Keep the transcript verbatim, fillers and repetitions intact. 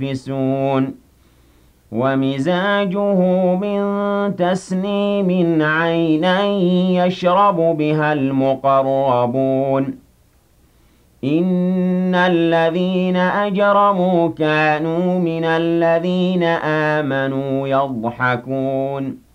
يتنافسون ومزاجه من تسنيم عينا يشرب بها المقربون إن الذين أجرموا كانوا من الذين آمنوا يضحكون